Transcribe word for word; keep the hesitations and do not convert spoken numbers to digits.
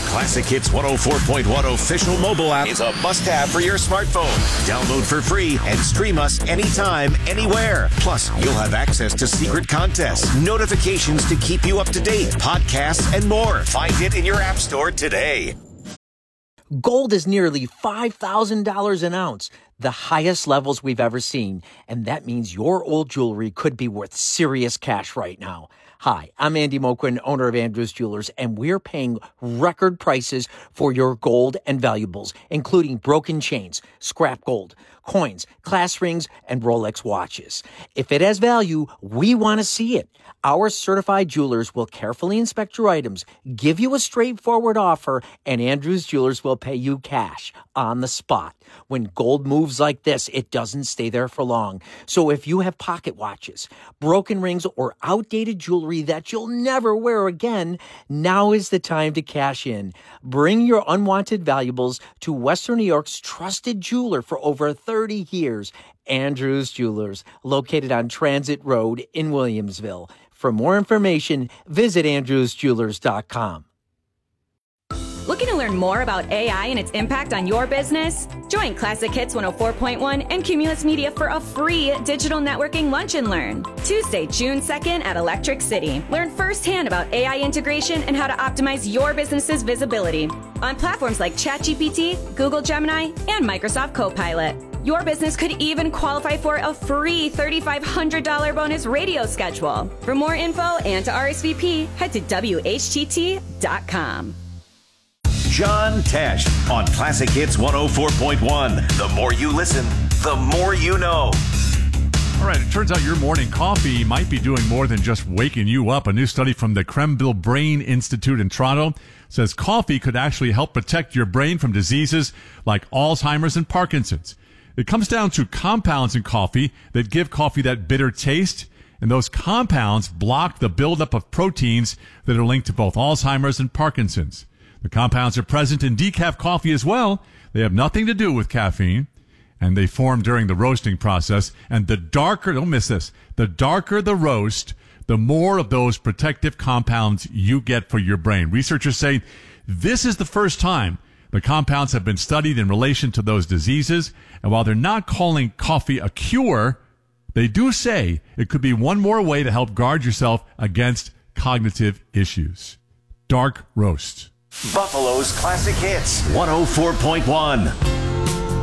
Classic Hits one oh four point one official mobile app is a must-have for your smartphone. Download for free and stream us anytime, anywhere. Plus, you'll have access to secret contests, notifications to keep you up to date, podcasts, and more. Find it in your app store today. Gold is nearly five thousand dollars an ounce, the highest levels we've ever seen. And that means your old jewelry could be worth serious cash right now. Hi, I'm Andy Moquin, owner of Andrews Jewelers, and we're paying record prices for your gold and valuables, including broken chains, scrap gold, coins, class rings, and Rolex watches. If it has value, we want to see it. Our certified jewelers will carefully inspect your items, give you a straightforward offer, and Andrews Jewelers will pay you cash on the spot. When gold moves like this, it doesn't stay there for long. So if you have pocket watches, broken rings, or outdated jewelry that you'll never wear again, now is the time to cash in. Bring your unwanted valuables to Western New York's trusted jeweler for over thirty years, Andrews Jewelers, located on Transit Road in Williamsville. For more information, visit andrews jewelers dot com. Looking to learn more about A I and its impact on your business? Join Classic Hits one oh four point one and Cumulus Media for a free digital networking lunch and learn. Tuesday, June second at Electric City. Learn firsthand about A I integration and how to optimize your business's visibility on platforms like ChatGPT, Google Gemini, and Microsoft Copilot. Your business could even qualify for a free three thousand five hundred dollars bonus radio schedule. For more info and to R S V P, head to W H T T dot com. John Tesh on Classic Hits one oh four point one. The more you listen, the more you know. All right, it turns out your morning coffee might be doing more than just waking you up. A new study from the Krembil Brain Institute in Toronto says coffee could actually help protect your brain from diseases like Alzheimer's and Parkinson's. It comes down to compounds in coffee that give coffee that bitter taste, and those compounds block the buildup of proteins that are linked to both Alzheimer's and Parkinson's. The compounds are present in decaf coffee as well. They have nothing to do with caffeine, and they form during the roasting process. And the darker, don't miss this, the darker the roast, the more of those protective compounds you get for your brain. Researchers say this is the first time the compounds have been studied in relation to those diseases. And while they're not calling coffee a cure, they do say it could be one more way to help guard yourself against cognitive issues. Dark roast. Buffalo's Classic Hits one oh four point one.